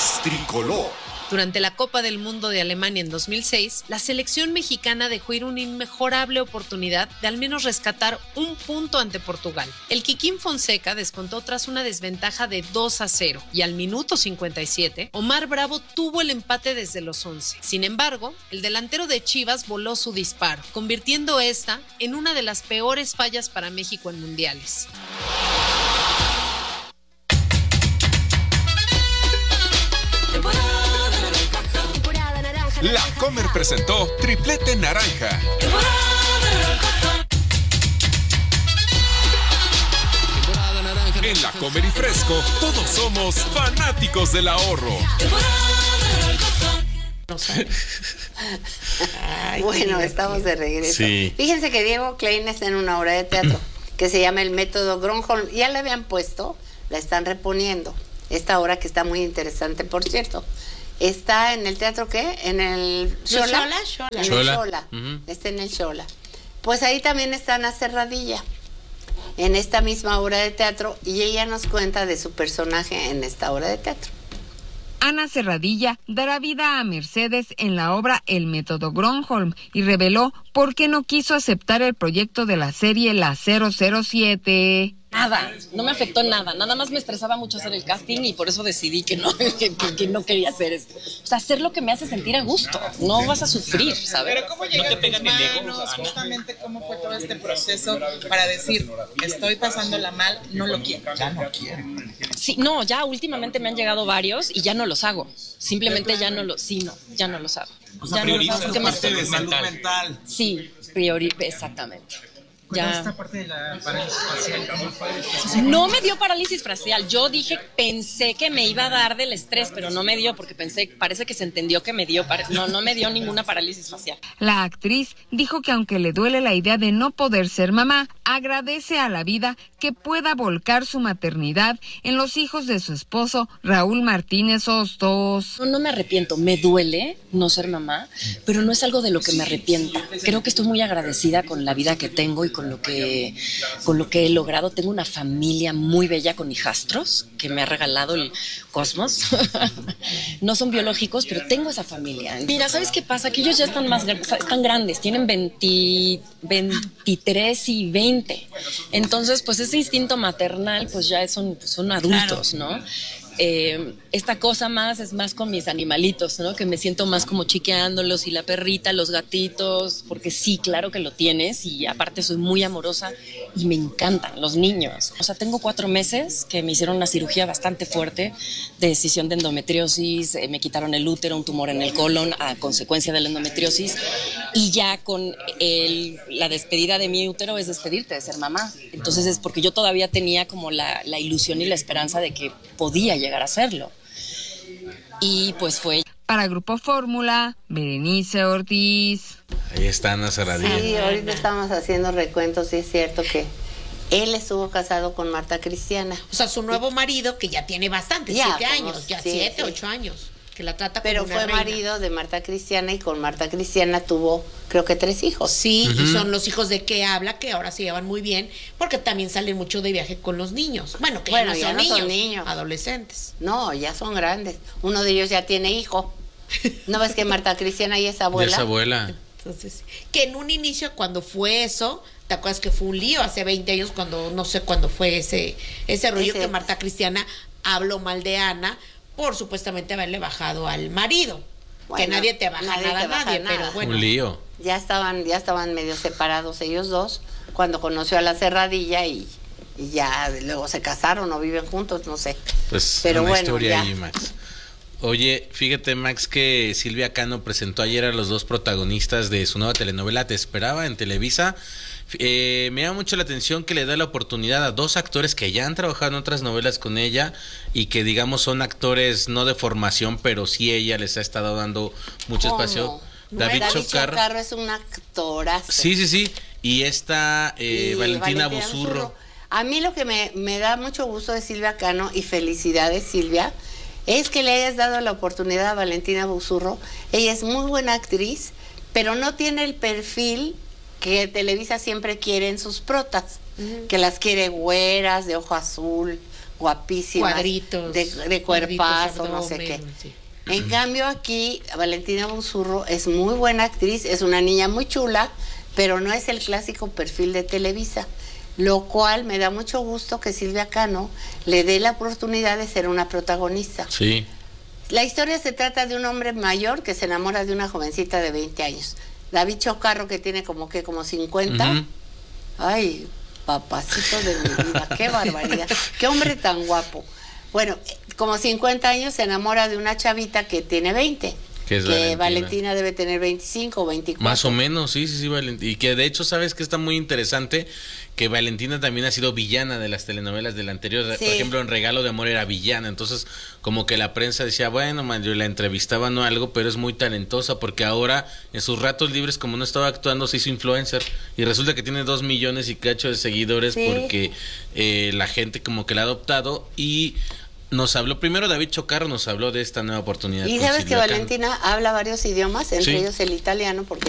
Más tricolor. Durante la Copa del Mundo de Alemania en 2006, la selección mexicana dejó ir una inmejorable oportunidad de al menos rescatar un punto ante Portugal. El Kikín Fonseca descontó tras una desventaja de 2-0 y al minuto 57, Omar Bravo tuvo el empate desde los 11. Sin embargo, el delantero de Chivas voló su disparo, convirtiendo esta en una de las peores fallas para México en mundiales. La Comer presentó Triplete Naranja. En La Comer y Fresco, todos somos fanáticos del ahorro. Bueno, estamos de regreso. Sí. Fíjense que Diego Klein está en una obra de teatro que se llama El Método Gronholm. Ya la habían puesto, la están reponiendo. Esta obra que está muy interesante, por cierto. Está en el teatro, ¿qué? En el Xola. En el Xola. Está en el Xola. Pues ahí también está Ana Serradilla, en esta misma obra de teatro, y ella nos cuenta de su personaje en esta obra de teatro. Ana Serradilla dará vida a Mercedes en la obra El Método Gronholm y reveló por qué no quiso aceptar el proyecto de la serie La 007. Nada, no me afectó nada más me estresaba mucho hacer el casting y por eso decidí que no, que no quería hacer esto. O sea, hacer lo que me hace sentir a gusto, no vas a sufrir, ¿sabes? Pero ¿cómo llegaste a tus manos? Justamente, ¿cómo fue todo este proceso para decir, estoy pasándola mal, no lo quiero? Ya no quiero. Sí, no, ya últimamente me han llegado varios y ya no los hago. Simplemente ya no los hago. O sea, ya priorizas no los hago, parte de salud mental. Sí, exactamente. Ya. Esta parte de la parálisis facial, ¿cómo fue? No me dio parálisis facial. Yo pensé que me iba a dar del estrés, pero no me dio porque parece que se entendió que me dio. No me dio ninguna parálisis facial. La actriz dijo que aunque le duele la idea de no poder ser mamá, agradece a la vida que pueda volcar su maternidad en los hijos de su esposo Raúl Martínez Hostos. No me arrepiento, me duele no ser mamá, pero no es algo de lo que me arrepiento. Creo que estoy muy agradecida con la vida que tengo y con lo que he logrado. Tengo una familia muy bella con hijastros que me ha regalado el cosmos. No son biológicos, pero tengo esa familia. Mira, ¿sabes qué pasa? Que ellos ya están están grandes, tienen 23 y 20. Entonces, pues ese instinto maternal, pues ya son adultos, ¿no? Esta cosa es más con mis animalitos, ¿no? Que me siento más como chiqueándolos, y la perrita, los gatitos, porque sí, claro que lo tienes, y aparte soy muy amorosa y me encantan los niños. O sea, tengo 4 meses que me hicieron una cirugía bastante fuerte de decisión de endometriosis, me quitaron el útero, un tumor en el colon a consecuencia de la endometriosis, y ya con la despedida de mi útero es despedirte de ser mamá. Entonces es porque yo todavía tenía como la ilusión y la esperanza de que podía llegar a hacerlo. Y pues fue. Para Grupo Fórmula, Berenice Ortiz. Ahí está Ana Serradilla. Sí, ahorita estamos haciendo recuentos y es cierto que él estuvo casado con Marta Cristiana. O sea, su nuevo marido, que ya tiene bastante, 7 años, ya 7, 8 años, que la trata como pero una fue reina. marido de Marta Cristiana y con Marta Cristiana tuvo, creo que 3 hijos. Sí, y son los hijos de que habla, que ahora se llevan muy bien, porque también salen mucho de viaje con los niños. Bueno, que ya no son niños, adolescentes. No, ya son grandes. Uno de ellos ya tiene hijo. ¿No ves que Marta Cristiana ya es abuela? Ya es abuela. Entonces, que en un inicio, cuando fue eso, ¿te acuerdas que fue un lío hace 20 años cuando, no sé cuándo fue ese rollo que Marta Cristiana habló mal de Ana por supuestamente haberle bajado al marido? Bueno, que nadie te baja nada a nadie, pero bueno. Un lío. Ya estaban medio separados ellos dos cuando conoció a la Serradilla y ya luego se casaron o viven juntos, no sé. Pues pero una bueno, historia ya. ahí, Max. Oye, fíjate, Max, que Silvia Cano presentó ayer a los 2 protagonistas de su nueva telenovela Te Esperaba en Televisa. Me llama mucho la atención que le da la oportunidad a 2 actores que ya han trabajado en otras novelas con ella y que, digamos, son actores no de formación, pero sí ella les ha estado dando mucho espacio. David Chocarro es un actorazo. Sí. Y esta Valentina Buzurro. A mí lo que me da mucho gusto de Silvia Cano, y felicidades, Silvia, es que le hayas dado la oportunidad a Valentina Buzurro. Ella es muy buena actriz, pero no tiene el perfil que Televisa siempre quiere en sus protas, que las quiere güeras, de ojo azul, guapísimas, Cuadritos, de cuerpazo, cuadritos, no sé qué. abdomen, sí. En cambio aquí, Valentina Monsurro es muy buena actriz, es una niña muy chula, pero no es el clásico perfil de Televisa, lo cual me da mucho gusto que Silvia Cano le dé la oportunidad de ser una protagonista. Sí. La historia se trata de un hombre mayor que se enamora de una jovencita de 20 años. David Chocarro, que tiene como 50. Ujú. Ay, papacito de mi vida, qué barbaridad, qué hombre tan guapo. Bueno, como 50 años se enamora de una chavita que tiene 20. Que es Valentina debe tener 25 o 24. Más o menos, sí, Valentina. Y que de hecho, ¿sabes que está muy interesante? Que Valentina también ha sido villana de las telenovelas del anterior. Sí. Por ejemplo, en Regalo de Amor era villana. Entonces, como que la prensa decía, bueno, man, yo la entrevistaba o algo, pero es muy talentosa porque ahora, en sus ratos libres, como no estaba actuando, se hizo influencer. Y resulta que tiene 2 millones y cacho de seguidores Sí. porque la gente como que la ha adoptado. Y nos habló, primero David Chocarro nos habló de esta nueva oportunidad. Y con sabes que Silvia Cano. Valentina habla varios idiomas, entre Sí. ellos el italiano, porque